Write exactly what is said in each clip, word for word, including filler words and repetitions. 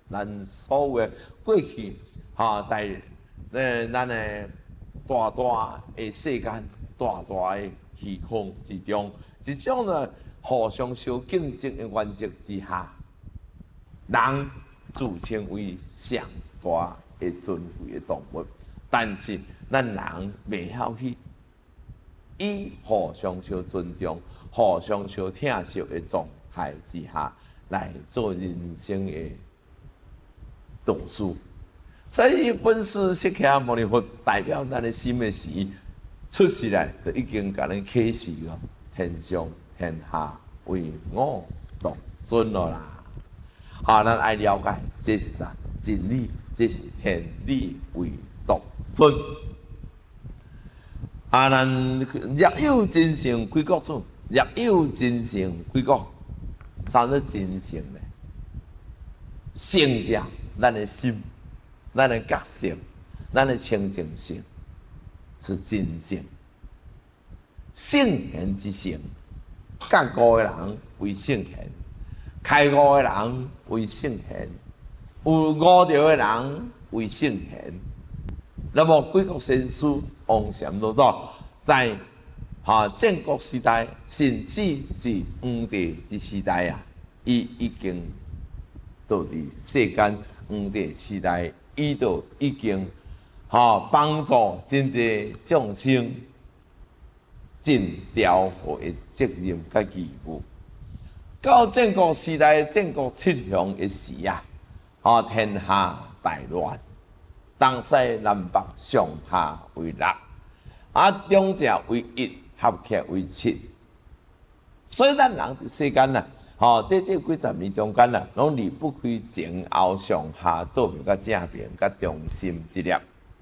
咱所有的过去，哈，在呃咱的大大的世间、大大的虚空之中，一种呢互相相竞争的原则之下，人自称为上大的尊贵的动物，但是咱人袂晓去以互相相尊重、互相相疼惜的状态之下来做人生的导师。所以本师释迦牟尼佛代表咱的心的时出世来，就已经甲咱启示了天上天下为我独尊了啦。啊，咱爱了解这是啥真理，这是天理为独尊。啊，咱若有真诚归国主，若有真诚归国，啥叫真诚呢？诚者，咱的心，咱的觉性，咱的清净性是真正。圣贤之性，觉悟的人为圣贤，开悟的人为圣贤，有悟道的人为圣贤。那么贵国先师王禅老祖在哈建国时代，甚至是黄帝之时代啊，伊已经到伫世间黄帝时代，伊就已经哈帮助真济众生尽调和的责任甲义务。到建国时代，建国七雄的时啊，哈天下大乱。东西南北上下为六，啊中者为一，合起来为七。所以咱人伫世间呐，吼短短几十年中间呐，拢离不开前后上下倒面甲正面甲中心之念。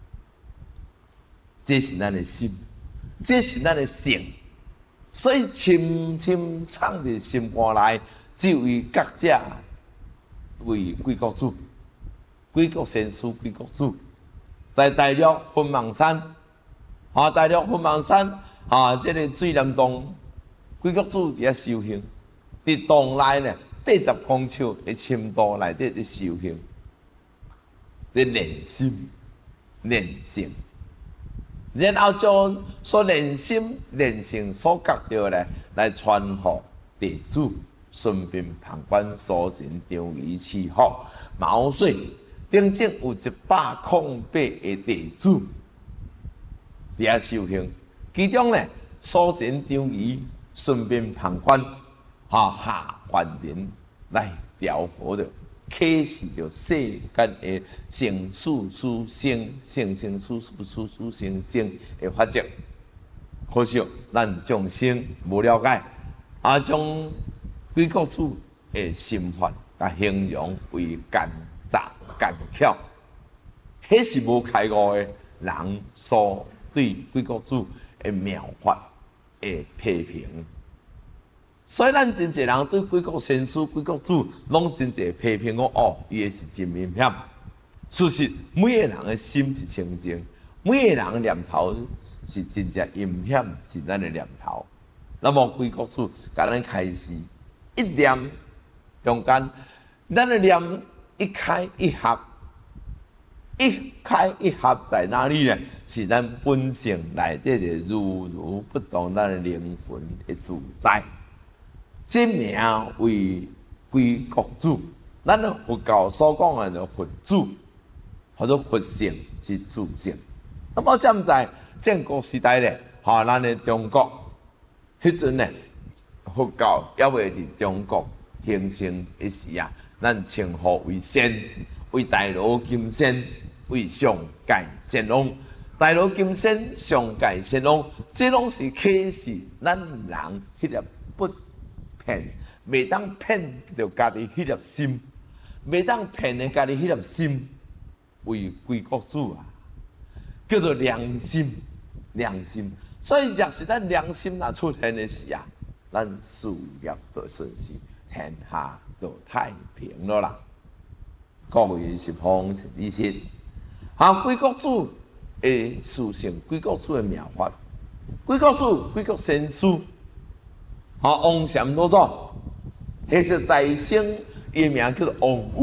这是咱的心，这是咱的性。所以深深藏伫心肝内，只为觉者为贵国主。贵国先师，贵国主，在大陆凤凰山，啊，大陆凤凰山，啊，这个水帘洞，贵国主伫遐修行，伫洞内呢，八十公尺的深度内底伫修行，伫练心、练性，然后将所练心、练性所觉到呢，来传予弟子，顺便旁观所人张仪赐福，毛遂。顶正有一百空八个弟子伫遐修行，其中呢，所神张仪顺便旁观，哈下凡人来调和着，启示着世间的生死殊生、生生死死、死死生生的法则。可惜咱众生无了解，啊，将贵国主的心法甲形容为奸诈。奸巧，迄是无开悟的人所对贵国主的妙法的批评。所以咱真侪人对贵国先师、贵国主，拢真侪批评讲哦，伊个是真阴险。事实每个人的心是清净，每个人的念头是真正阴险，是咱的念头。那么贵国主甲咱开始一念中间，咱的念。一开一合，一开一合在哪里呢？是咱本性内底的如如不动，咱的灵魂的主宰。这名为贵国主，咱的佛教所讲的佛主，或者佛性是自性。那么站在建国时代咧，哈，咱的中国，迄阵呢，佛教也未伫中国形成一时啊。咱称呼为仙，为大罗金仙，为上界仙王。大罗金仙、上界仙王，这拢是启示咱人迄粒不骗，袂当骗着家己迄粒心，袂当骗的家己迄粒心，为贵国主啊，叫做良心，良心。所以，若是咱良心若出现的时啊，咱事业就顺遂，天下就太平了啦。各位是方成理事，啊，贵国主的属性，贵国主的妙法，贵国主、贵国先师，啊，王禅老祖，迄是在生，伊名叫做王武。